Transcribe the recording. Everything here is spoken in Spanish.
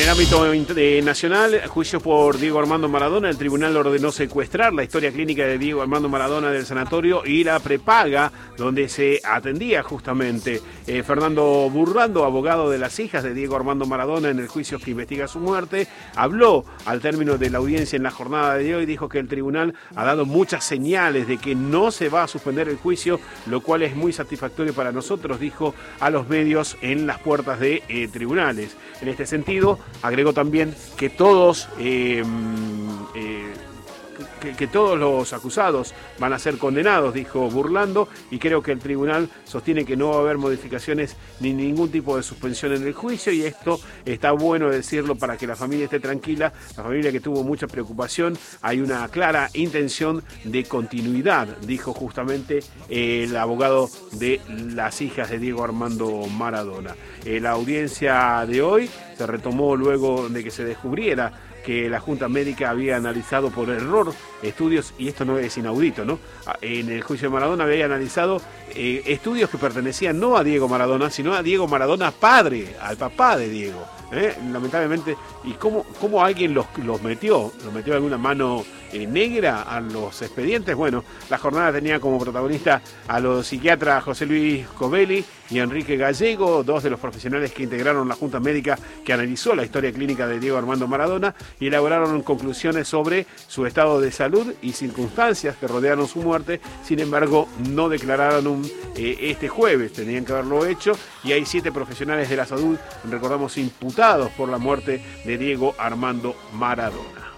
el ámbito nacional, juicio por Diego Armando Maradona. El tribunal ordenó secuestrar la historia clínica de Diego Armando Maradona del sanatorio y la prepaga donde se atendía justamente. Fernando Burlando, abogado de las hijas de Diego Armando Maradona en el juicio que investiga su muerte, habló al término de la audiencia en la jornada de hoy. Dijo que el tribunal ha dado muchas señales de que no se va a suspender el juicio, lo cual es muy satisfactorio para nosotros, dijo a los medios en las puertas de tribunales. En este sentido, agregó también que todos los acusados van a ser condenados, dijo Burlando, y creo que el tribunal sostiene que no va a haber modificaciones ni ningún tipo de suspensión en el juicio, y esto está bueno decirlo para que la familia esté tranquila, la familia que tuvo mucha preocupación. Hay una clara intención de continuidad, dijo justamente el abogado de las hijas de Diego Armando Maradona. La audiencia de hoy se retomó luego de que se descubriera que la Junta Médica había analizado por error estudios, y esto no es inaudito, ¿no? En el juicio de Maradona había analizado estudios que pertenecían no a Diego Maradona, sino a Diego Maradona padre, al papá de Diego. Lamentablemente, ¿y cómo alguien los metió? ¿Los metió alguna mano negra a los expedientes? Bueno, la jornada tenía como protagonista a los psiquiatras José Luis Covelli y Enrique Gallego, dos de los profesionales que integraron la Junta Médica que analizó la historia clínica de Diego Armando Maradona y elaboraron conclusiones sobre su estado de salud y circunstancias que rodearon su muerte. Sin embargo, no declararon este jueves, tenían que haberlo hecho, y hay 7 profesionales de la salud, recordamos, imputados por la muerte de Diego Armando Maradona.